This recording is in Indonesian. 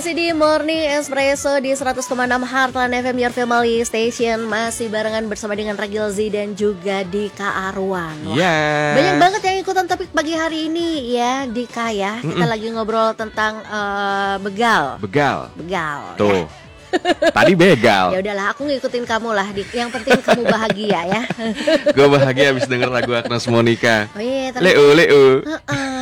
Masih di Morning Espresso di 100,6 Heartland FM Your Family Station. Masih barengan bersama dengan Ragil Z dan juga Dika Arwan. Iya. Banyak banget yang ikutan topik pagi hari ini ya Dika ya. Kita lagi ngobrol tentang begal. Begal. Ya. Tuh. Tadi begal. Ya udahlah, aku ngikutin kamu lah. Yang penting kamu bahagia ya. Gue bahagia abis denger lagu Agnes Monica. Oh iya, Leo.